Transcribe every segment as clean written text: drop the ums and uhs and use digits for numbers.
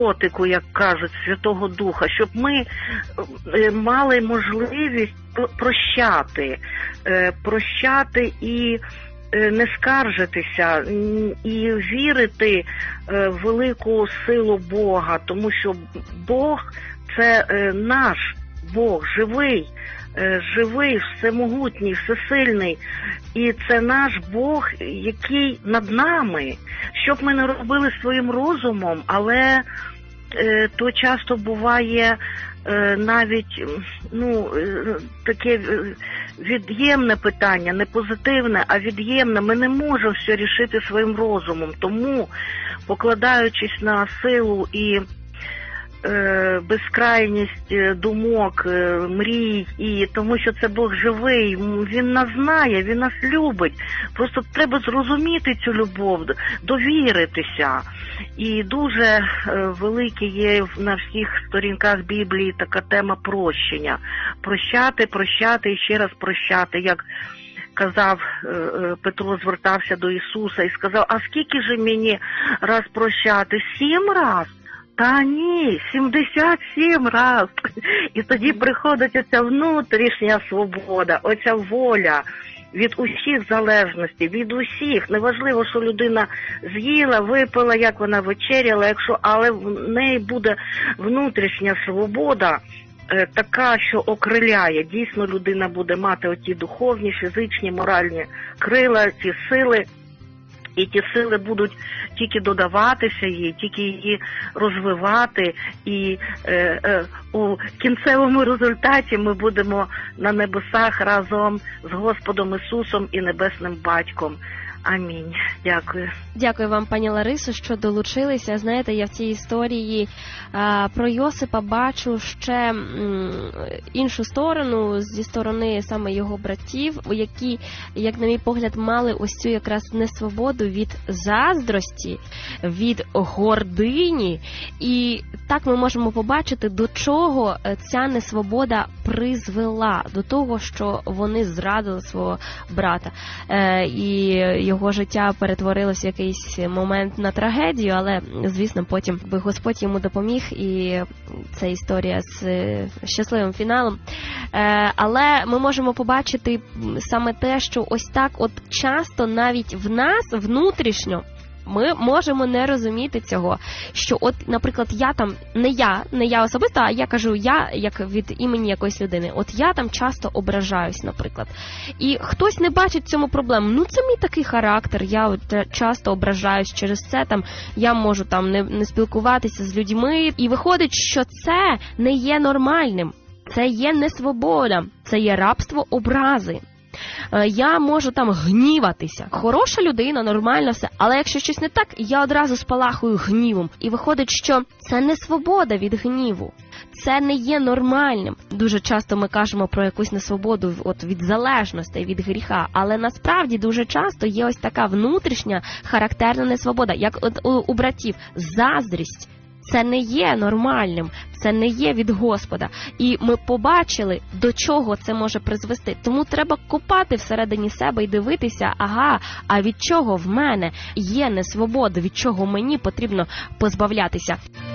наркотику, як кажуть, Святого Духа, щоб ми мали можливість прощати і не скаржитися, і вірити в велику силу Бога, тому що Бог – це наш Бог, живий, всемогутній, всесильний. І це наш Бог, який над нами. Щоб ми не робили своїм розумом, але то часто буває навіть таке від'ємне питання, не позитивне, а від'ємне. Ми не можемо все рішити своїм розумом. Тому, покладаючись на силу і безкрайність думок, мрій, і тому що це Бог живий, Він нас знає, Він нас любить. Просто треба зрозуміти цю любов, довіритися. І дуже велике є на всіх сторінках Біблії така тема прощення. Прощати і ще раз прощати, як казав Петро, звертався до Ісуса і сказав: а скільки же мені раз прощати? 7 раз? Та ні, 77 раз. І тоді приходить оця внутрішня свобода, оця воля від усіх залежностей, від усіх. Неважливо, що людина з'їла, випила, як вона вечеряла, але в неї буде внутрішня свобода, така, що окриляє. Дійсно, людина буде мати оті духовні, фізичні, моральні крила, ті сили. І ті сили будуть тільки додаватися їй, тільки її розвивати. І у кінцевому результаті ми будемо на небесах разом з Господом Ісусом і Небесним Батьком. Амінь. Дякую. Дякую вам, пані Ларисо, що долучилися. Знаєте, я в цій історії про Йосипа бачу ще іншу сторону, зі сторони саме його братів, які, як на мій погляд, мали ось цю якраз несвободу від заздрості, від гордині. І так ми можемо побачити, до чого ця несвобода призвела. До того, що вони зрадили свого брата. І його життя перетворилося в якийсь момент на трагедію, але, звісно, потім Господь йому допоміг, і це історія з щасливим фіналом. Але ми можемо побачити саме те, що ось так от часто навіть в нас внутрішньо ми можемо не розуміти цього, що от, наприклад, я там, не я особисто, а я кажу я, як від імені якоїсь людини, от я там часто ображаюсь, наприклад. І хтось не бачить в цьому проблему. Ну, це мій такий характер, я от часто ображаюсь, через це там я можу там не спілкуватися з людьми. І виходить, що це не є нормальним, це є несвобода, це є рабство образи. Я можу там гніватися. Хороша людина, нормально все. Але якщо щось не так, я одразу спалахую гнівом. І виходить, що це не свобода від гніву. Це не є нормальним. Дуже часто ми кажемо про якусь несвободу от від залежностей, від гріха. Але насправді дуже часто є ось така внутрішня характерна несвобода. Як от у братів. Заздрість. Це не є нормальним, це не є від Господа. І ми побачили, до чого це може призвести. Тому треба копати всередині себе і дивитися, а від чого в мене є несвобода, від чого мені потрібно позбавлятися.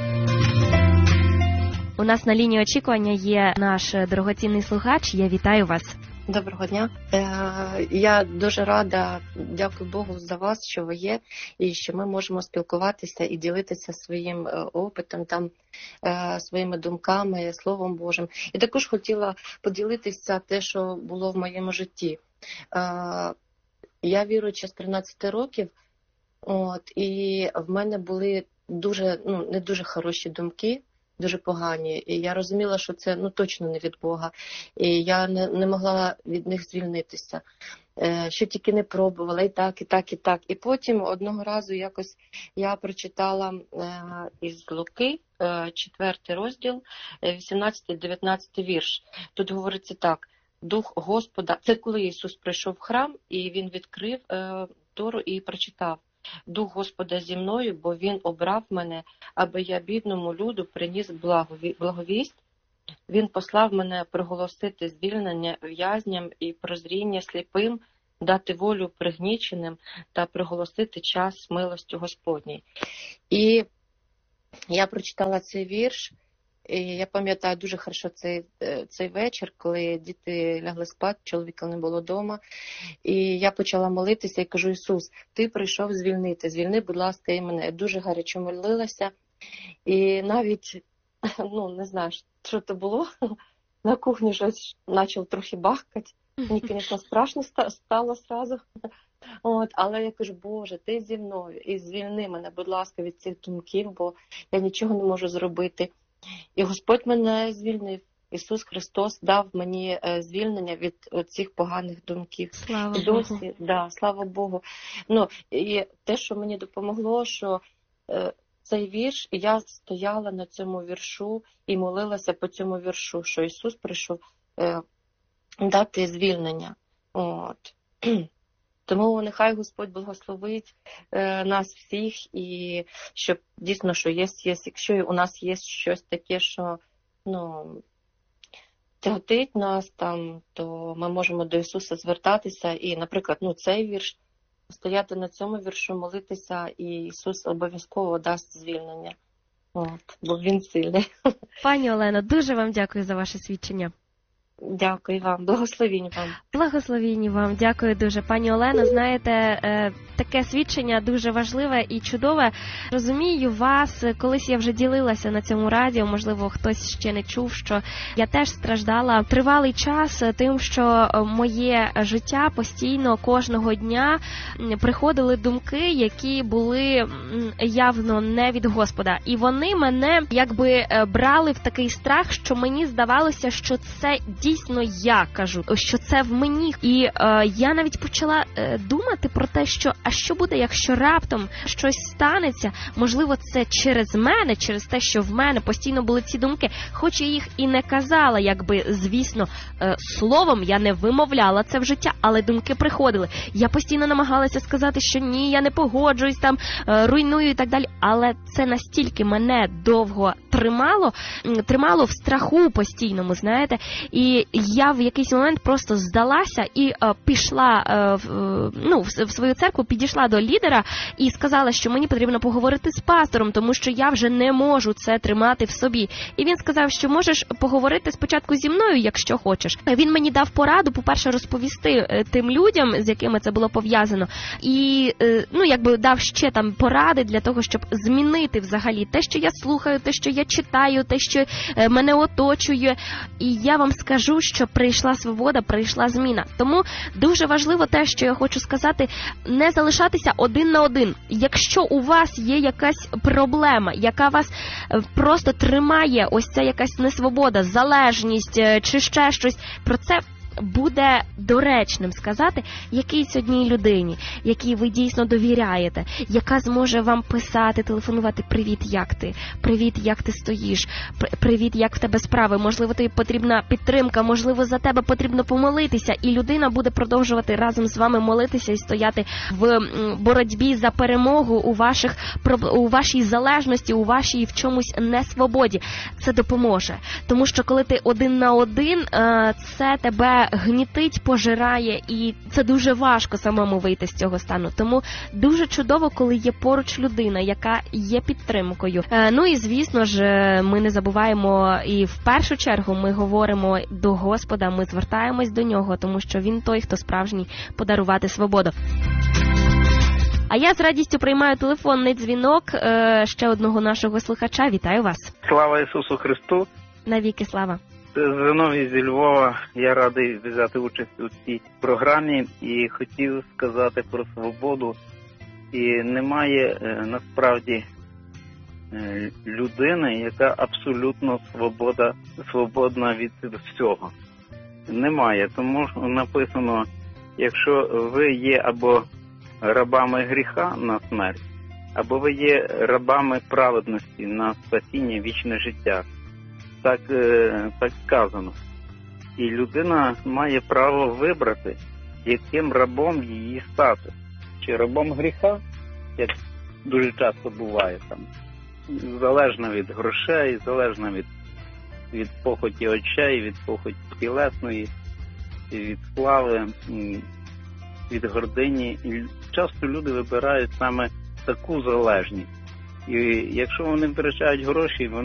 У нас на лінії очікування є наш дорогоцінний слухач. Я вітаю вас. Доброго дня. Я дуже рада, дякую Богу за вас, що ви є, і що ми можемо спілкуватися і ділитися своїм опитом, своїми думками, Словом Божим. І також хотіла поділитися те, що було в моєму житті. Я віруюча з 13 років, і в мене були не дуже хороші думки, дуже погані, і я розуміла, що це точно не від Бога, і я не могла від них звільнитися, що тільки не пробувала, і так, і так, і так. І потім одного разу якось я прочитала із Луки, 4 розділ, 18-19 вірш. Тут говориться так: Дух Господа, це коли Ісус прийшов в храм, і Він відкрив Тору і прочитав: Дух Господа зі мною, бо Він обрав мене, аби я бідному люду приніс благовість. Він послав мене проголосити звільнення в'язням і прозріння сліпим, дати волю пригніченим та проголосити час милості Господній. І Я прочитала цей вірш, і я пам'ятаю дуже хорошо цей вечір, коли діти лягли спати, чоловіка не було вдома. І я почала молитися і кажу: Ісус, ти прийшов звільнити, звільни, будь ласка, і мене. Я дуже гарячо молилася. І навіть, не знаю, що це було, на кухні щось почав трохи бахкати. Мені, звісно, страшно стало одразу. Але я кажу: Боже, ти зі мною, і звільни мене, будь ласка, від цих думків, бо я нічого не можу зробити. І Господь мене звільнив. Ісус Христос дав мені звільнення від цих поганих думків. Слава досі, Богу. Да, слава Богу. І те, що мені допомогло, що цей вірш, я стояла на цьому віршу і молилася по цьому віршу, що Ісус прийшов дати звільнення. Тому нехай Господь благословить нас всіх, і щоб дійсно, що є, якщо у нас є щось таке, що тяготить нас там, то ми можемо до Ісуса звертатися і, наприклад, цей вірш, стояти на цьому віршу, молитися, і Ісус обов'язково дасть звільнення, бо Він сильний. Пані Олено, дуже вам дякую за ваше свідчення. Дякую вам, благословінь вам. Благословінь вам, дякую дуже. Пані Олено, знаєте, таке свідчення дуже важливе і чудове. Розумію вас, колись я вже ділилася на цьому радіо, можливо, хтось ще не чув, що я теж страждала тривалий час тим, що моє життя постійно, кожного дня приходили думки, які були явно не від Господа. І вони мене якби брали в такий страх, що мені здавалося, що це дійсно я кажу, що це в мені. І я навіть почала думати про те, що а що буде, якщо раптом щось станеться, можливо, це через мене, через те, що в мене постійно були ці думки, хоч я їх і не казала, якби, звісно, словом я не вимовляла це в життя, але думки приходили. Я постійно намагалася сказати, що ні, я не погоджуюсь, там, руйную і так далі, але це настільки мене довго тримало в страху постійному, знаєте, і я в якийсь момент просто здалася і пішла в свою церкву, підійшла до лідера і сказала, що мені потрібно поговорити з пастором, тому що я вже не можу це тримати в собі. І він сказав, що можеш поговорити спочатку зі мною, якщо хочеш. Він мені дав пораду, по-перше, розповісти тим людям, з якими це було пов'язано, і якби дав ще там поради для того, щоб змінити взагалі те, що я слухаю, те, що я читаю, те, що мене оточує. І я вам скажу, що прийшла свобода, прийшла зміна. Тому дуже важливо те, що я хочу сказати, не залишатися один на один. Якщо у вас є якась проблема, яка вас просто тримає, ось ця якась несвобода, залежність чи ще щось, про це буде доречним сказати якійсь одній людині, якій ви дійсно довіряєте, яка зможе вам писати, телефонувати: «Привіт, як ти? Привіт, як ти стоїш? Привіт, як в тебе справи? Можливо, тобі потрібна підтримка, можливо, за тебе потрібно помолитися». І людина буде продовжувати разом з вами молитися і стояти в боротьбі за перемогу у вашій залежності, у вашій в чомусь несвободі. Це допоможе. Тому що коли ти один на один, це тебе гнітить, пожирає, і це дуже важко самому вийти з цього стану. Тому дуже чудово, коли є поруч людина, яка є підтримкою. І, звісно ж, ми не забуваємо, і в першу чергу ми говоримо до Господа, ми звертаємось до Нього, тому що Він той, хто справжній подарувати свободу. А я з радістю приймаю телефонний дзвінок ще одного нашого слухача. Вітаю вас. Слава Ісусу Христу. Навіки слава. Зиновій зі Львова. Я радий взяти участь у цій програмі і хотів сказати про свободу. І немає насправді людини, яка абсолютно свободна від всього. Немає, тому написано, якщо ви є або рабами гріха на смерть, або ви є рабами праведності на спасіння, вічне життя. Так сказано. І людина має право вибрати, яким рабом її стати. Чи рабом гріха, як дуже часто буває, там, залежно від грошей, залежно від похоті очей, від похоті тілесної, від слави, від гордині. І часто люди вибирають саме таку залежність. І якщо вони втрачають гроші,